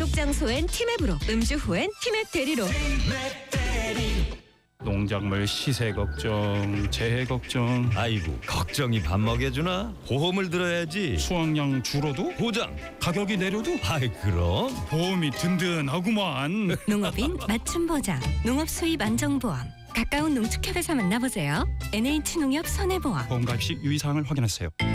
약속 장소엔 티맵으로, 음주 후엔 티맵 대리로. 농작물 시세 걱정, 재해 걱정, 아이고 걱정이 밥 먹여주나? 보험을 들어야지. 수확량 줄어도 보장. 가격이 내려도 아이 그럼. 보험이 든든하구만. 농업인 맞춤 보장, 농업 수입 안정보험. 가까운 농축협에서 만나보세요. NH농협 손해보험. 보험 가입 시 유의사항을 확인하세요.